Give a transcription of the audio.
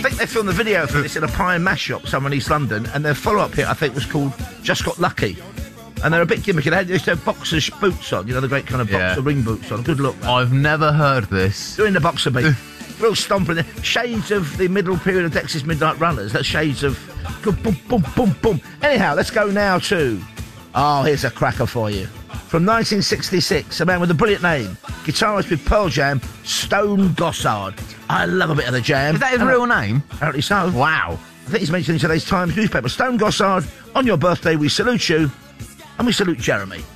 think they filmed the video for this in a pie and mash shop somewhere in East London, and their follow-up hit, I think, was called Just Got Lucky. And they're a bit gimmicky. They used to have boxer boots on, you know, the great kind of boxer ring boots on. Good look, man. I've never heard this. Doing the boxer beat. Real stomping. Shades of the middle period of Dexys Midnight Runners. That's shades of... Boom, boom, boom, boom. Anyhow, let's go now to... Oh, here's a cracker for you. From 1966, a man with a brilliant name. Guitarist with Pearl Jam, Stone Gossard. I love a bit of the Jam. Is that his real name? Apparently so. Wow. I think he's mentioned in today's Times newspaper. Stone Gossard, on your birthday, we salute you, and we salute Jeremy.